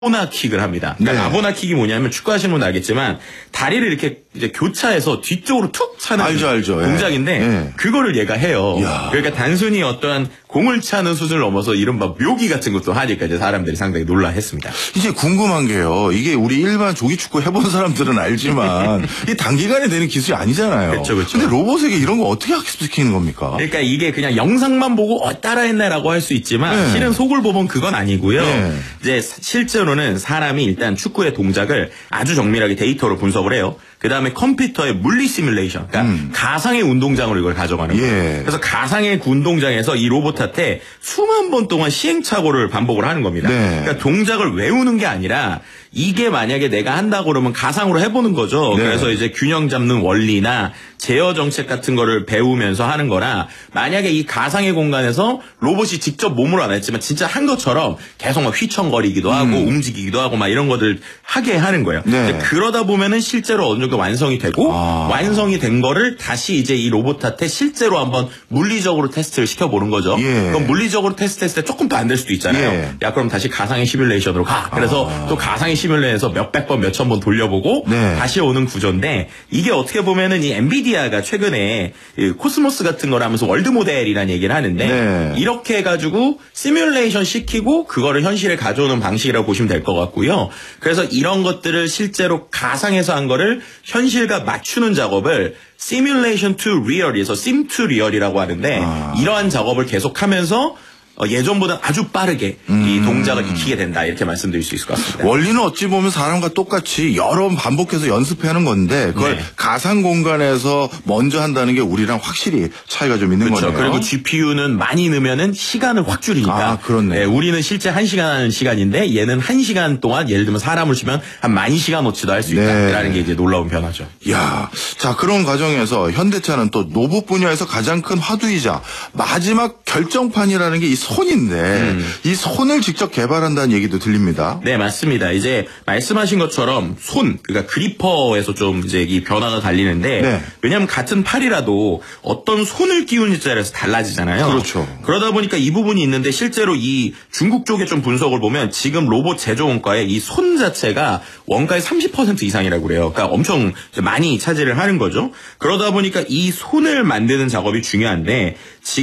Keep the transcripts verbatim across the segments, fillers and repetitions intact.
아보나킥을 합니다. 그러니까 네. 아보나킥이 뭐냐면 축구하시는 분은 알겠지만 다리를 이렇게 이제 교차해서 뒤쪽으로 툭 차는 알죠, 알죠. 동작인데 예. 그거를 얘가 해요. 이야. 그러니까 단순히 어떠한 공을 차는 수준을 넘어서 이른바 묘기 같은 것도 하니까 이제 사람들이 상당히 놀라했습니다. 이제 궁금한 게요. 이게 우리 일반 조기축구 해본 사람들은 알지만 이게 단기간에 되는 기술이 아니잖아요. 그렇죠, 그렇죠. 근데 로봇에게 이런 거 어떻게 학습시키는 겁니까? 그러니까 이게 그냥 영상만 보고 어, 따라했네라고 할 수 있지만 네. 실은 속을 보면 그건 아니고요. 네. 이제 실제로는 사람이 일단 축구의 동작을 아주 정밀하게 데이터로 분석을 해요. 그 다음에 컴퓨터의 물리 시뮬레이션, 그러니까 음. 가상의 운동장으로 이걸 가져가는 거예요. 예. 그래서 가상의 운동장에서 이 로봇한테 수만 번 동안 시행착오를 반복을 하는 겁니다. 네. 그러니까 동작을 외우는 게 아니라 이게 만약에 내가 한다고 그러면 가상으로 해보는 거죠. 네. 그래서 이제 균형 잡는 원리나 제어 정책 같은 거를 배우면서 하는 거라 만약에 이 가상의 공간에서 로봇이 직접 몸으로 안 했지만 진짜 한 것처럼 계속 막 휘청거리기도 하고 음. 움직이기도 하고 막 이런 것들 하게 하는 거예요. 네. 그러다 보면은 실제로 어느 정도 완성이 되고 아. 완성이 된 거를 다시 이제 이 로봇한테 실제로 한번 물리적으로 테스트를 시켜보는 거죠. 예. 그럼 물리적으로 테스트했을 때 조금 더 안 될 수도 있잖아요. 예. 야 그럼 다시 가상의 시뮬레이션으로 가. 그래서 아. 또 가상의 시뮬레이션에서 몇백 번, 몇천 번 돌려보고 네. 다시 오는 구조인데 이게 어떻게 보면은 이 엔비디아가 최근에 이 코스모스 같은 걸 하면서 월드 모델이라는 얘기를 하는데 네. 이렇게 해가지고 시뮬레이션 시키고 그거를 현실에 가져오는 방식이라고 보시면 될 것 같고요. 그래서 이런 것들을 실제로 가상에서 한 거를 현실과 맞추는 작업을 Simulation to Real에서 Sim to Real이라고 하는데 아. 이러한 작업을 계속하면서 어, 예전보다 아주 빠르게 음. 이 동작을 익히게 된다 이렇게 말씀드릴 수 있을 것 같습니다. 원리는 어찌 보면 사람과 똑같이 여러 번 반복해서 연습하는 건데 그걸 네. 가상 공간에서 먼저 한다는 게 우리랑 확실히 차이가 좀 있는 그렇죠. 거네요. 그리고 지피유는 많이 넣으면은 시간을 확 줄이니까. 아, 그렇네요. 예, 우리는 실제 한 시간 하는 시간인데 얘는 한 시간 동안 예를 들면 사람을 치면 한 만 시간어치도 할 수 네. 있다라는 게 이제 놀라운 변화죠. 야, 자 그런 과정에서 현대차는 또 로봇 분야에서 가장 큰 화두이자 마지막 결정판이라는 게 이 손인데 음. 이 손을 직접 개발한다는 얘기도 들립니다. 네, 맞습니다. 이제 말씀하신 것처럼 손, 그러니까 그리퍼에서 좀 이제 이 변화가 달리는데 네. 왜냐하면 같은 팔이라도 어떤 손을 끼우는지에 따라서 달라지잖아요. 그렇죠. 그러다 보니까 이 부분이 있는데 실제로 이 중국 쪽에 좀 분석을 보면 지금 로봇 제조 원가의 이 손 자체가 원가의 삼십 퍼센트 이상이라고 그래요. 그러니까 엄청 많이 차지를 하는 거죠. 그러다 보니까 이 손을 만드는 작업이 중요한데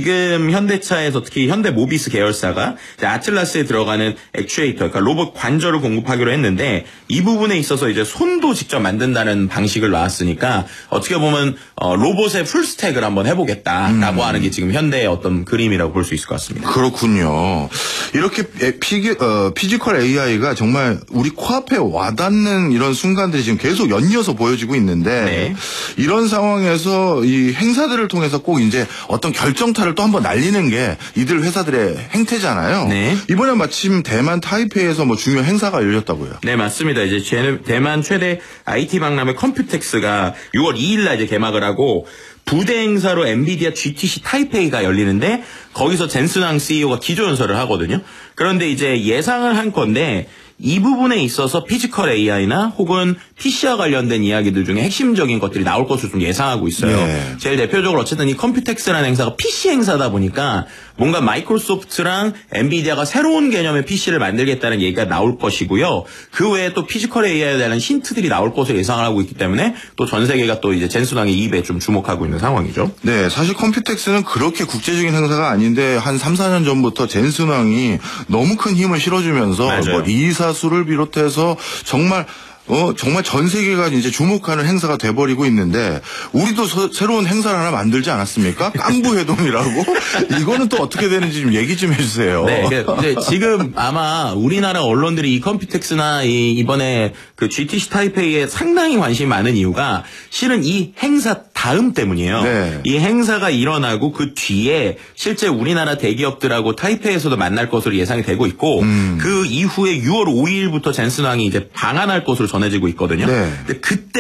지금 현대차에서 특히 현대 모비스 계열사가 이제 아틀라스에 들어가는 액추에이터, 그러니까 로봇 관절을 공급하기로 했는데 이 부분에 있어서 이제 손도 직접 만든다는 방식을 놨으니까 어떻게 보면 어, 로봇의 풀스택을 한번 해보겠다라고 음. 하는 게 지금 현대의 어떤 그림이라고 볼 수 있을 것 같습니다. 그렇군요. 이렇게 피기, 어, 피지컬 에이아이가 정말 우리 코앞에 와닿는 이런 순간들이 지금 계속 연이어서 보여지고 있는데 네. 이런 상황에서 이 행사들을 통해서 꼭 이제 어떤 결정타를 또 한번 날리는 게 이들 회사들의 행태잖아요. 네. 이번에 마침 대만 타이페이에서 뭐 중요한 행사가 열렸다고요. 네, 맞습니다. 이제 제, 대만 최대 아이티 박람회 컴퓨텍스가 유월 이일날 이제 개막을 하고 부대 행사로 엔비디아 지티씨 타이페이가 열리는데 거기서 젠슨왕 씨이오가 기조연설을 하거든요. 그런데 이제 예상을 한 건데 이 부분에 있어서 피지컬 에이아이나 혹은 피씨와 관련된 이야기들 중에 핵심적인 것들이 나올 것으로 좀 예상하고 있어요. 네. 제일 대표적으로 어쨌든 이 컴퓨텍스라는 행사가 피씨 행사다 보니까 뭔가 마이크로소프트랑 엔비디아가 새로운 개념의 피씨를 만들겠다는 얘기가 나올 것이고요. 그 외에 또 피지컬 에이아이에 대한 힌트들이 나올 것으로 예상을 하고 있기 때문에 또 전 세계가 또 이제 젠슨왕의 입에 좀 주목하고 있는 상황이죠. 네, 사실 컴퓨텍스는 그렇게 국제적인 행사가 아닌데 한 삼, 사 년 전부터 젠슨왕이 너무 큰 힘을 실어주면서 뭐 리사수를 비롯해서 정말 어, 정말 전 세계가 이제 주목하는 행사가 돼버리고 있는데, 우리도 서, 새로운 행사를 하나 만들지 않았습니까? 깐부회동이라고? 이거는 또 어떻게 되는지 좀 얘기 좀 해주세요. 네, 이제 지금 아마 우리나라 언론들이 이 컴퓨텍스나 이, 이번에 그 지티씨 타이페이에 상당히 관심이 많은 이유가 실은 이 행사 다음 때문이에요. 네. 이 행사가 일어나고 그 뒤에 실제 우리나라 대기업들하고 타이페이에서도 만날 것으로 예상이 되고 있고, 음. 그 이후에 유월 오일부터 젠슨왕이 이제 방한할 것으로 전해지고 있거든요. 네. 근데 그때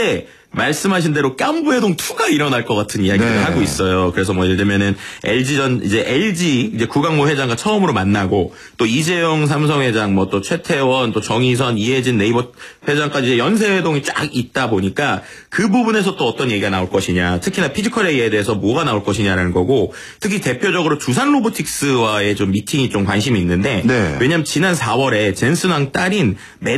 말씀하신 대로 깐부회동 이가 일어날 것 같은 이야기를 네. 하고 있어요. 그래서 뭐 예를 들면은 엘지전 이제 엘지 이제 구강모 회장과 처음으로 만나고 또 이재용 삼성 회장 뭐 또 최태원 또 정의선 이해진 네이버 회장까지 이제 연쇄회동이 쫙 있다 보니까 그 부분에서 또 어떤 얘기가 나올 것이냐, 특히나 피지컬 A에 대해서 뭐가 나올 것이냐라는 거고, 특히 대표적으로 두산 로보틱스와의 좀 미팅이 좀 관심이 있는데 네. 왜냐하면 지난 사월에 젠슨왕 딸인